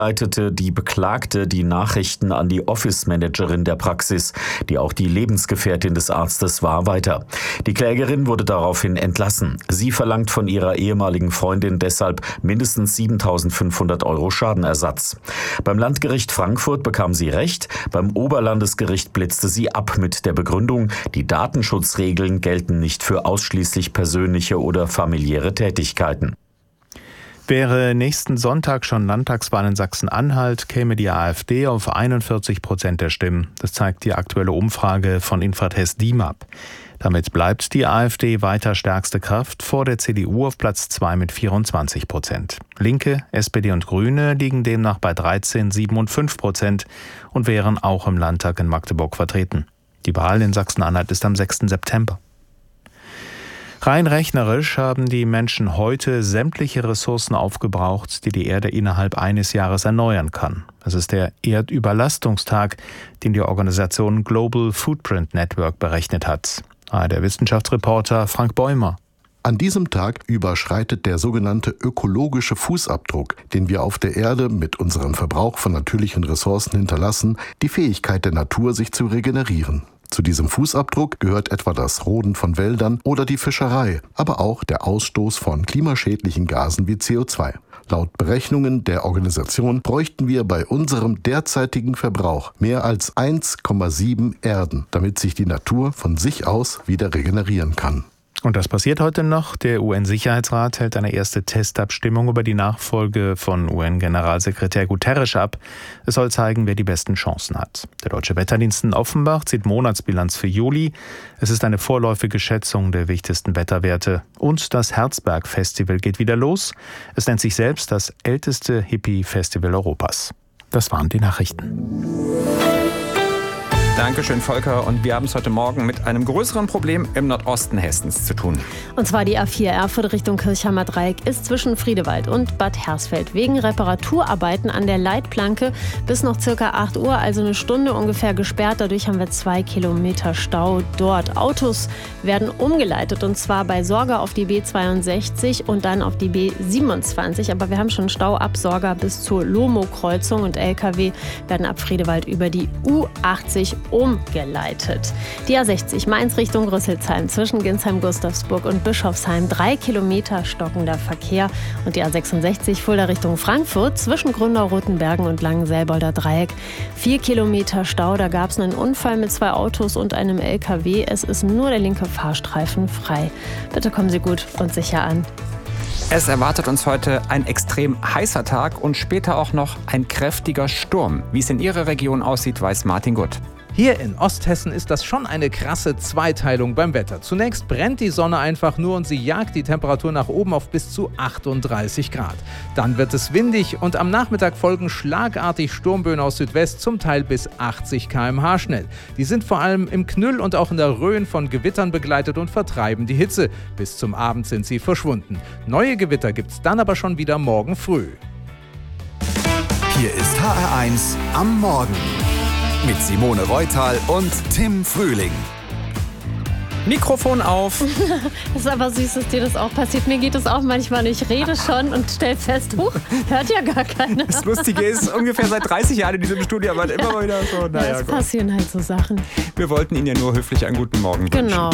leitete die Beklagte die Nachrichten an die Office-Managerin der Praxis, die auch die Lebensgefährtin des Arztes war, weiter. Die Klägerin wurde daraufhin entlassen. Sie verlangt von ihrer ehemaligen Freundin deshalb mindestens 7.500 € Schadenersatz. Beim Landgericht Frankfurt bekam sie Recht, beim Oberlandesgericht blitzte sie ab mit der Begründung, die Datenschutzregeln gelten nicht für ausschließlich persönliche oder familiäre Tätigkeiten. Wäre nächsten Sonntag schon Landtagswahl in Sachsen-Anhalt, käme die AfD auf 41% der Stimmen. Das zeigt die aktuelle Umfrage von Infratest DIMAP. Damit bleibt die AfD weiter stärkste Kraft vor der CDU auf Platz 2 mit 24%. Linke, SPD und Grüne liegen demnach bei 13, 7 und 5% und wären auch im Landtag in Magdeburg vertreten. Die Wahl in Sachsen-Anhalt ist am 6. September. Rein rechnerisch haben die Menschen heute sämtliche Ressourcen aufgebraucht, die die Erde innerhalb eines Jahres erneuern kann. Es ist der Erdüberlastungstag, den die Organisation Global Footprint Network berechnet hat. Der Wissenschaftsreporter Frank Bäumer. An diesem Tag überschreitet der sogenannte ökologische Fußabdruck, den wir auf der Erde mit unserem Verbrauch von natürlichen Ressourcen hinterlassen, die Fähigkeit der Natur, sich zu regenerieren. Zu diesem Fußabdruck gehört etwa das Roden von Wäldern oder die Fischerei, aber auch der Ausstoß von klimaschädlichen Gasen wie CO2. Laut Berechnungen der Organisation bräuchten wir bei unserem derzeitigen Verbrauch mehr als 1,7 Erden, damit sich die Natur von sich aus wieder regenerieren kann. Und das passiert heute noch. Der UN-Sicherheitsrat hält eine erste Testabstimmung über die Nachfolge von UN-Generalsekretär Guterres ab. Es soll zeigen, wer die besten Chancen hat. Der Deutsche Wetterdienst in Offenbach zieht Monatsbilanz für Juli. Es ist eine vorläufige Schätzung der wichtigsten Wetterwerte. Und das Herzberg-Festival geht wieder los. Es nennt sich selbst das älteste Hippie-Festival Europas. Das waren die Nachrichten. Dankeschön, Volker. Und wir haben es heute Morgen mit einem größeren Problem im Nordosten Hessens zu tun. Und zwar die A4 Erfurt Richtung Kirchheimer Dreieck ist zwischen Friedewald und Bad Hersfeld wegen Reparaturarbeiten an der Leitplanke bis noch circa 8 Uhr, also eine Stunde ungefähr gesperrt. Dadurch haben wir 2 Kilometer Stau dort. Autos werden umgeleitet und zwar bei Sorge auf die B62 und dann auf die B27. Aber wir haben schon Stau ab Sorge bis zur Lomo-Kreuzung und LKW werden ab Friedewald über die U80 umgeleitet. Die A60 Mainz Richtung Rüsselsheim zwischen Ginsheim-Gustavsburg und Bischofsheim 3 Kilometer stockender Verkehr und die A66 Fulda Richtung Frankfurt zwischen Grünau-Rothenbergen und Langenselbolder Dreieck 4 Kilometer Stau. Da gab es einen Unfall mit 2 Autos und einem LKW. Es ist nur der linke Fahrstreifen frei. Bitte kommen Sie gut und sicher an. Es erwartet uns heute ein extrem heißer Tag und später auch noch ein kräftiger Sturm. Wie es in Ihrer Region aussieht, weiß Martin Gutt. Hier in Osthessen ist das schon eine krasse Zweiteilung beim Wetter. Zunächst brennt die Sonne einfach nur und sie jagt die Temperatur nach oben auf bis zu 38 Grad. Dann wird es windig und am Nachmittag folgen schlagartig Sturmböen aus Südwest, zum Teil bis 80 km/h schnell. Die sind vor allem im Knüll und auch in der Rhön von Gewittern begleitet und vertreiben die Hitze. Bis zum Abend sind sie verschwunden. Neue Gewitter gibt's dann aber schon wieder morgen früh. Hier ist HR1 am Morgen. Mit Simone Reutal und Tim Frühling. Mikrofon auf. Das ist aber süß, dass dir das auch passiert. Mir geht es auch manchmal. Ich rede schon und stelle fest, hört ja gar keiner. Das Lustige ist, ungefähr seit 30 Jahren in diesem Studio, aber immer mal wieder so. Es passieren halt so Sachen. Wir wollten Ihnen ja nur höflich einen guten Morgen wünschen. Genau.